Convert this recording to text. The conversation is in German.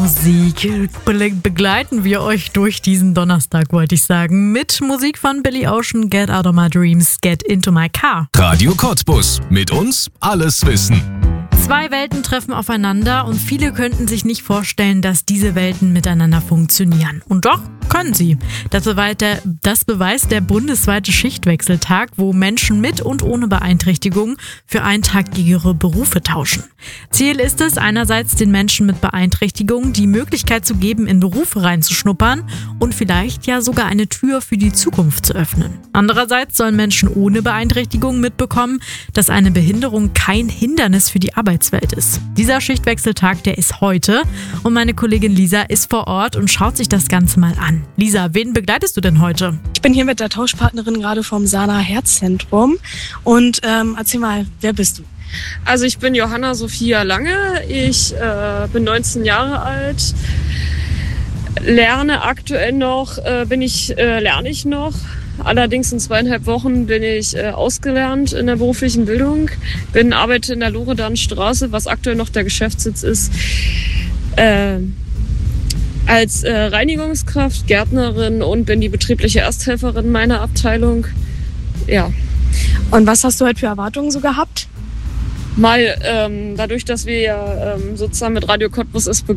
Musik begleiten wir euch durch diesen Donnerstag, wollte ich sagen. Mit Musik von Billy Ocean, Get Out of My Dreams, Get Into My Car. Radio Cottbus. Mit uns alles wissen. Zwei Welten treffen aufeinander und viele könnten sich nicht vorstellen, dass diese Welten miteinander funktionieren. Und doch können sie. Das beweist der bundesweite Schichtwechseltag, wo Menschen mit und ohne Beeinträchtigung für einen Tag ihre Berufe tauschen. Ziel ist es, einerseits den Menschen mit Beeinträchtigung die Möglichkeit zu geben, in Berufe reinzuschnuppern und vielleicht ja sogar eine Tür für die Zukunft zu öffnen. Andererseits sollen Menschen ohne Beeinträchtigung mitbekommen, dass eine Behinderung kein Hindernis für die Arbeitswelt ist. Dieser Schichtwechseltag, der ist heute und meine Kollegin Lisa ist vor Ort und schaut sich das Ganze mal an. Lisa, wen begleitest du denn heute? Ich bin hier mit der Tauschpartnerin gerade vom Sana Herzzentrum und erzähl mal, wer bist du? Also ich bin Johanna Sophia Lange, ich bin 19 Jahre alt, lerne aktuell noch, lerne ich noch. Allerdings in 2,5 Wochen bin ich ausgelernt in der beruflichen Bildung, arbeite in der Loredanstraße, was aktuell noch der Geschäftssitz ist, als Reinigungskraft, Gärtnerin und bin die betriebliche Ersthelferin meiner Abteilung. Ja. Und was hast du heute für Erwartungen so gehabt? Dadurch, dass wir ja sozusagen mit Radio Cottbus es